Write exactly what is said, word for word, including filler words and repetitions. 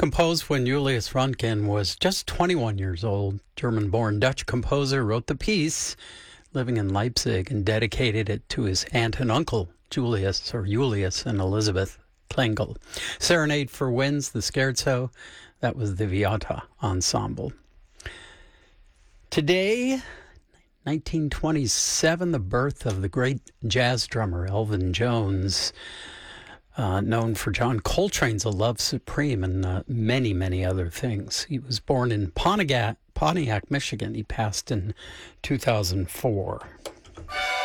Composed when Julius Röntgen was just twenty-one years old, German-born Dutch composer wrote the piece, living in Leipzig, and dedicated it to his aunt and uncle, Julius, or Julius and Elizabeth Klengel. Serenade for Winds, the Scherzo, that was the Viata Ensemble. Today, nineteen twenty-seven, the birth of the great jazz drummer Elvin Jones, uh, known for John Coltrane's A Love Supreme and uh, many, many other things. He was born in Pontiac, Pontiac, Michigan. He passed in two thousand four.